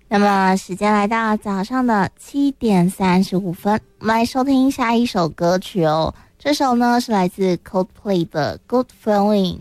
那么时间来到早上的7:35，我们来收听下一首歌曲哦。这首呢是来自 Coldplay 的 Good Feelings。